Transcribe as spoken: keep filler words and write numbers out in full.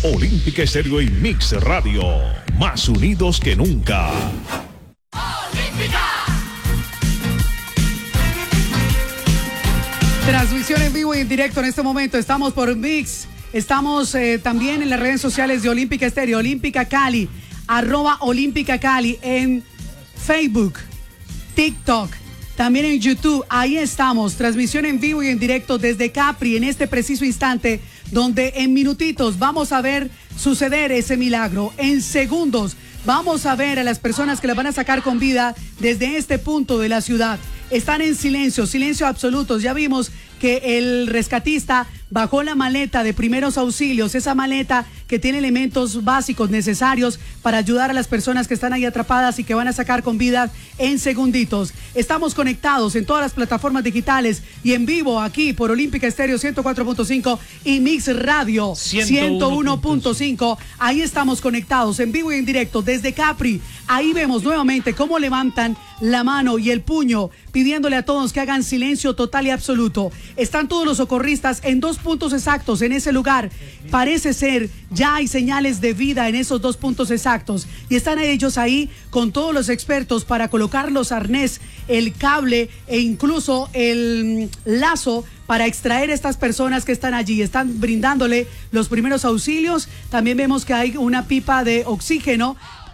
Olímpica Estéreo y Mix Radio, más unidos que nunca. Transmisión en vivo y en directo en este momento. Estamos por Mix. Estamos eh, también en las redes sociales de Olímpica Estéreo, Olímpica Cali, arroba Olímpica Cali en Facebook, TikTok, también en YouTube. Ahí estamos, transmisión en vivo y en directo desde Capri en este preciso instante, donde en minutitos vamos a ver suceder ese milagro. En segundos vamos a ver a las personas que las van a sacar con vida desde este punto de la ciudad. Están en silencio, silencio absoluto. Ya vimos que el rescatista bajó la maleta de primeros auxilios, esa maleta que tiene elementos básicos necesarios para ayudar a las personas que están ahí atrapadas y que van a sacar con vida en segunditos. Estamos conectados en todas las plataformas digitales y en vivo aquí por Olímpica Estéreo ciento cuatro punto cinco y Mix Radio ciento uno punto cinco. Ahí estamos conectados en vivo y en directo desde Capri. Ahí vemos nuevamente cómo levantan la mano y el puño pidiéndole a todos que hagan silencio total y absoluto. Están todos los socorristas en dos puntos exactos en ese lugar. Parece ser, ya hay señales de vida en esos dos puntos exactos. Y están ellos ahí con todos los expertos para colocar los arnés, el cable e incluso el lazo para extraer a estas personas que están allí. Están brindándole los primeros auxilios. También vemos que hay una pipa de oxígeno